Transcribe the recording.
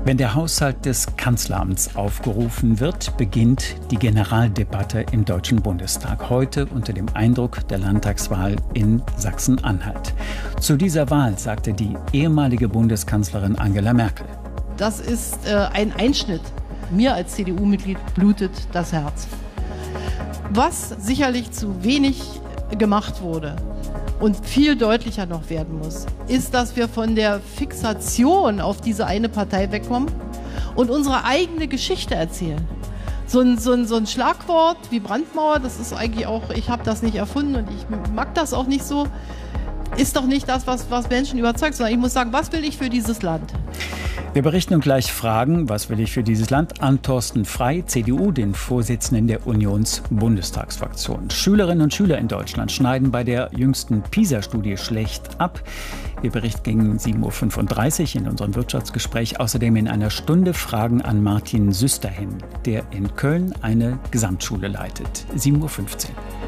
Wenn der Haushalt des Kanzleramts aufgerufen wird, beginnt die Generaldebatte im Deutschen Bundestag. Heute unter dem Eindruck der Landtagswahl in Sachsen-Anhalt. Zu dieser Wahl sagte die ehemalige Bundeskanzlerin Angela Merkel: Das ist ein Einschnitt. Mir als CDU-Mitglied blutet das Herz. Was sicherlich zu wenig gemacht wurde und viel deutlicher noch werden muss, ist, dass wir von der Fixation auf diese eine Partei wegkommen und unsere eigene Geschichte erzählen. So ein Schlagwort wie Brandmauer, das ist eigentlich auch, ich habe das nicht erfunden und ich mag das auch nicht so, ist doch nicht das, was Menschen überzeugt, sondern ich muss sagen, was will ich für dieses Land? Wir berichten und gleich fragen, was will ich für dieses Land, an Thorsten Frey, CDU, den Vorsitzenden der Unions-Bundestagsfraktion. Schülerinnen und Schüler in Deutschland schneiden bei der jüngsten PISA-Studie schlecht ab. Wir berichten gegen 7.35 Uhr in unserem Wirtschaftsgespräch. Außerdem in einer Stunde Fragen an Martin Süsterhin, der in Köln eine Gesamtschule leitet. 7.15 Uhr.